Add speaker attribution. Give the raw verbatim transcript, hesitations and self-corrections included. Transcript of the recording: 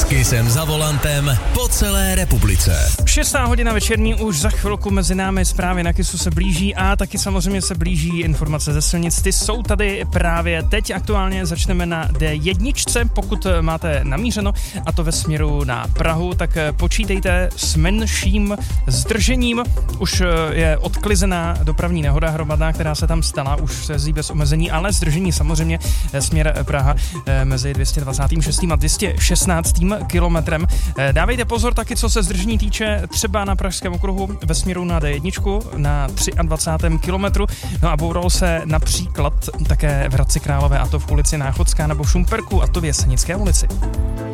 Speaker 1: Kissem za volantem po celé republice.
Speaker 2: Šestá hodina večerní už za chvilku mezi námi, zprávy na Kissu se blíží a taky samozřejmě se blíží informace ze silnic. Ty jsou tady právě teď. Aktuálně začneme na D jedna, pokud máte namířeno, a to ve směru na Prahu, tak počítejte s menším zdržením. Už je odklizená dopravní nehoda hromadná, která se tam stala, už se jezdí bez omezení, ale zdržení samozřejmě směr Praha mezi dvě stě dvacet šest a dvě stě šestnáct kilometrem. Dávejte pozor taky, co se zdržení týče třeba na Pražském okruhu ve směru na D jedna na dvacátém třetím kilometru. No a boural se například také v Hradci Králové, a to v ulici Náchodská, nebo v Šumperku, a to v Jesenické ulici.